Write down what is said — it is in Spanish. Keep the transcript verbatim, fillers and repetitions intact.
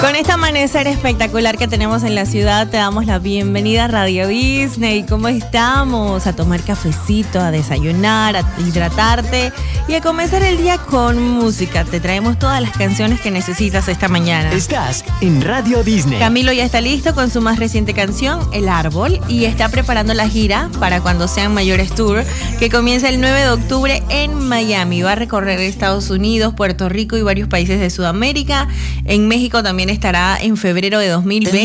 Con este amanecer espectacular que tenemos en la ciudad, te damos la bienvenida a Radio Disney. ¿Cómo estamos? A tomar cafecito, a desayunar, a hidratarte y a comenzar el día con música. Te traemos todas las canciones que necesitas esta mañana. Estás en Radio Disney. Camilo ya está listo con su más reciente canción, El Árbol, y está preparando la gira para Cuando Sean Mayores Tour, que comienza el nueve de octubre en Miami. Va a recorrer Estados Unidos, Puerto Rico y varios países de Sudamérica. En México también estará en febrero de dos mil veinte.